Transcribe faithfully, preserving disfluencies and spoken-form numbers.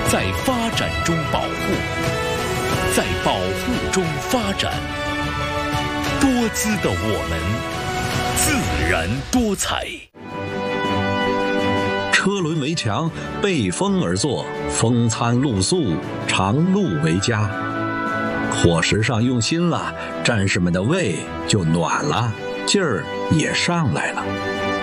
在发展中保护，在保护中发展。多姿的我们，自然多彩。 车轮围墙背风而坐，风餐露宿，长路为家。伙食上用心了，战士们的胃就暖了，劲儿也上来了。